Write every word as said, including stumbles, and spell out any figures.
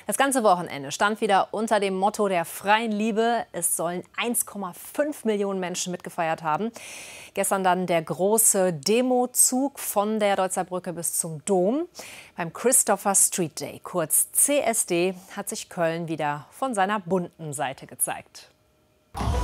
Das ganze Wochenende stand wieder unter dem Motto der freien Liebe. Es sollen eins Komma fünf Millionen Menschen mitgefeiert haben. Gestern dann der große Demozug von der Deutzer Brücke bis zum Dom. Beim Christopher Street Day, kurz C S D, hat sich Köln wieder von seiner bunten Seite gezeigt.